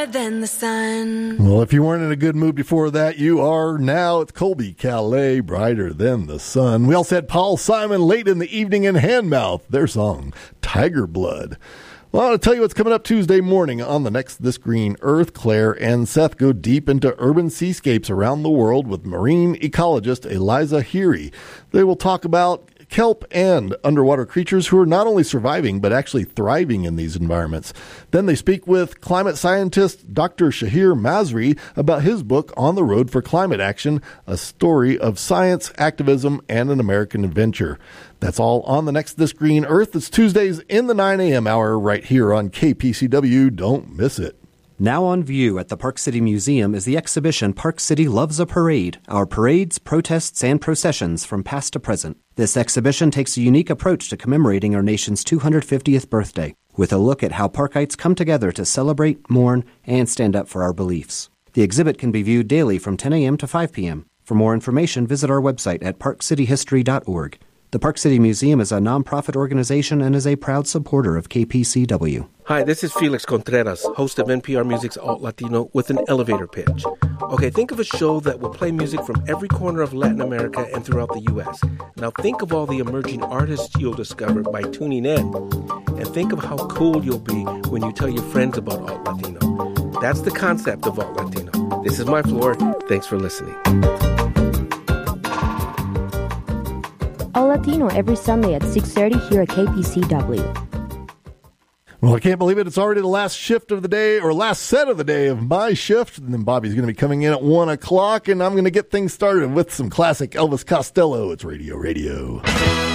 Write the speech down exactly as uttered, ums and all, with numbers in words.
brighter than the sun. Well, if you weren't in a good mood before that, you are now. It's Colby Calais, Brighter Than the Sun. We also had Paul Simon late in the evening in Handmouth, their song, Tiger Blood. Well, I want to tell you what's coming up Tuesday morning on the next This Green Earth. Claire and Seth go deep into urban seascapes around the world with marine ecologist Eliza Heery. They will talk about kelp and underwater creatures who are not only surviving but actually thriving in these environments. Then they speak with climate scientist Doctor Shahir Masri about his book On the Road for Climate Action, a story of science, activism, and an American adventure. That's all on the next This Green Earth. It's Tuesdays in the nine a.m. hour right here on K P C W. Don't miss it. Now on view at the Park City Museum is the exhibition Park City Loves a Parade, our parades, protests, and processions from past to present. This exhibition takes a unique approach to commemorating our nation's two hundred fiftieth birthday, with a look at how Parkites come together to celebrate, mourn, and stand up for our beliefs. The exhibit can be viewed daily from ten a.m. to five p.m. For more information, visit our website at park city history dot org. The Park City Museum is a nonprofit organization and is a proud supporter of K P C W. Hi, this is Felix Contreras, host of N P R Music's Alt Latino with an elevator pitch. Okay, think of a show that will play music from every corner of Latin America and throughout the U S. Now think of all the emerging artists you'll discover by tuning in. And think of how cool you'll be when you tell your friends about Alt Latino. That's the concept of Alt Latino. This is my floor. Thanks for listening. All Latino every Sunday at six thirty here at K P C W. Well, I can't believe it. It's already the last shift of the day, or last set of the day of my shift. And then Bobby's going to be coming in at one o'clock, and I'm going to get things started with some classic Elvis Costello. It's Radio Radio.